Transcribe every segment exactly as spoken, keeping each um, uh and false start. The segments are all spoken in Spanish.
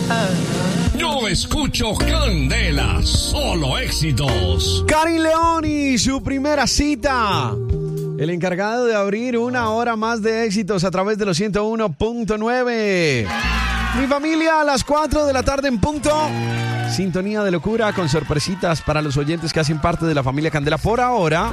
Yo escucho Candela, solo éxitos. Karin León y su primera cita. El encargado de abrir una hora más de éxitos a través de los ciento uno punto nueve. Mi familia a las cuatro de la tarde en punto. Sintonía de locura con sorpresitas para los oyentes que hacen parte de la familia Candela. Por ahora,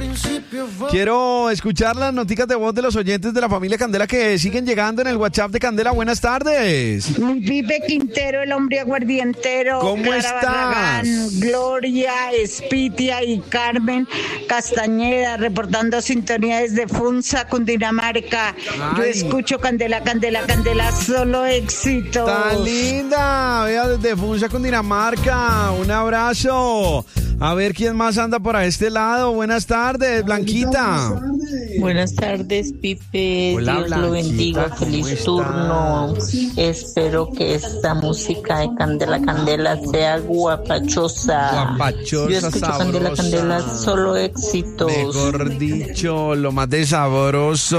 quiero escuchar las noticas de voz de los oyentes de la familia Candela que siguen llegando en el WhatsApp de Candela. Buenas tardes. Mi Pipe Quintero, el hombre aguardientero. ¿Cómo Clara estás? Barragán, Gloria, Espitia y Carmen Castañeda, reportando sintonía desde Funza, Cundinamarca. Ay. Yo escucho Candela, Candela, Candela, solo éxito. Tan linda. Vea desde Funza, Cundinamarca. Un abrazo. A ver quién más anda por a este lado. Buenas tardes, Blanquita. Buenas tardes, Pipe. Hola, Dios lo bendiga. Blanquita, Feliz ¿cómo turno. Espero que esta música de Candela Candela sea guapachosa. Guapachosa, Yo escucho Candela sabrosa. Candela, solo éxitos. Mejor dicho, lo más de sabroso.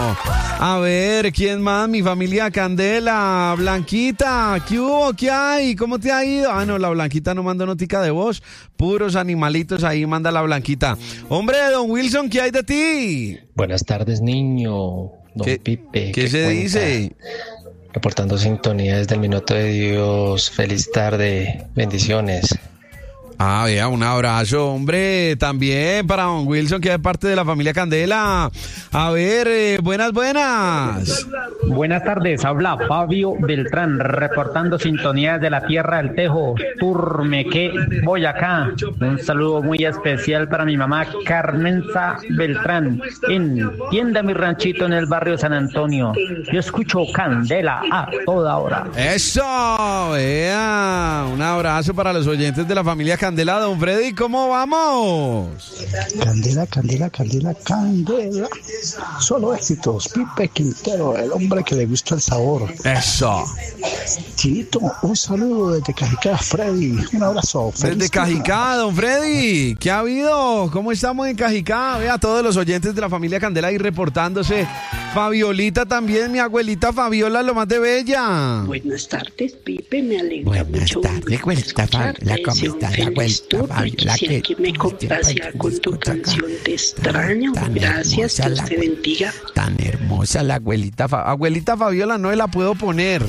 A ver, ¿quién más? Mi familia Candela. Blanquita, ¿qué hubo? ¿Qué hay? ¿Cómo te ha ido? Ah, no, la Blanquita no mandó notica de voz. Puros animalitos, ahí manda la Blanquita. Hombre, don Wilson, ¿qué hay de ti? Buenas tardes, niño. Don ¿Qué, Pipe. ¿qué se cuenta? dice? Reportando sintonía desde el Minuto de Dios. Feliz tarde. Bendiciones. Ah, vea, un abrazo, hombre, también para don Wilson, que es parte de la familia Candela. A ver, eh, buenas, buenas. Buenas tardes, habla Fabio Beltrán, reportando sintonías de la Tierra del Tejo, Turmeque, Boyacá. Un saludo muy especial para mi mamá Carmenza Beltrán, en Tienda Mi Ranchito en el barrio San Antonio. Yo escucho Candela a toda hora. Eso, vea, un abrazo para los oyentes de la familia Candela. Don Freddy, ¿cómo vamos? Candela, Candela, Candela, Candela. Solo éxitos. Pipe Quintero, el hombre que le gusta el sabor. Eso. Chinito, un saludo desde Cajicá, Freddy. Un abrazo. Desde Feliz Cajicá, don Freddy. ¿Qué ha habido? ¿Cómo estamos en Cajicá? Vea, todos los oyentes de la familia Candela ahí reportándose. Fabiolita también, mi abuelita Fabiola, lo más de bella. Buenas tardes, Pipe, me alegra Buenas mucho. tardes, abuelita Fabiola, ¿cómo está la abuelita Fabiola? Quisiera que me complacía con tu canción Te extraño. Gracias, Dios te bendiga. Tan hermosa la abuelita Fa- Abuelita Fabiola, no la puedo poner.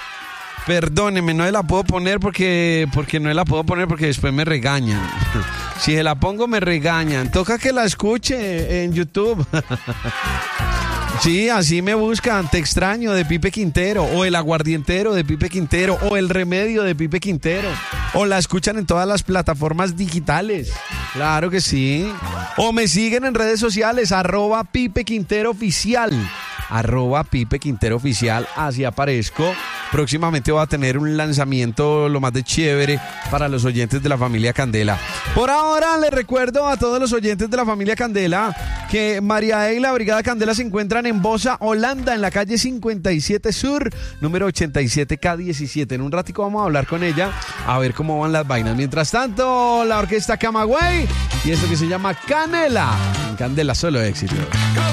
Perdóneme, no la puedo poner porque, porque no la puedo poner porque después me regañan. Si se la pongo me regañan. Toca que la escuche en YouTube. Sí, así me buscan. Te extraño de Pipe Quintero, o el aguardientero de Pipe Quintero, o el remedio de Pipe Quintero, o la escuchan en todas las plataformas digitales. Claro que sí. O me siguen en redes sociales, arroba Pipe Quintero Oficial. Arroba Pipe Quintero Oficial, así aparezco. Próximamente voy a tener un lanzamiento lo más de chévere para los oyentes de la familia Candela. Por ahora les recuerdo a todos los oyentes de la familia Candela que María E y la Brigada Candela se encuentran en Bosa, Holanda, en la calle cincuenta y siete Sur, número ochenta y siete K diecisiete. En un ratico vamos a hablar con ella, a ver cómo van las vainas. Mientras tanto, la orquesta Camagüey y esto que se llama Canela. En Candela, solo éxito.